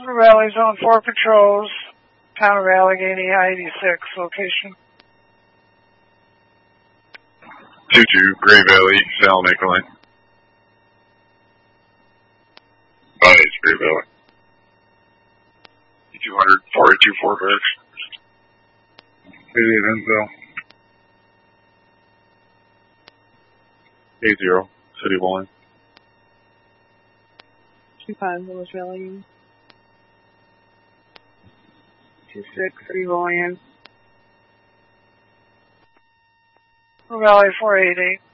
Valley Zone 4 patrols, town of Allegheny, I-86 location. 2-2, Gray Valley, Sal Nicolay. It's Gray Valley. 200, 4824 direction. 88 Enzo. 80, City Bowling. 25 Willis Valley. 26 City Bowling. Valley 488.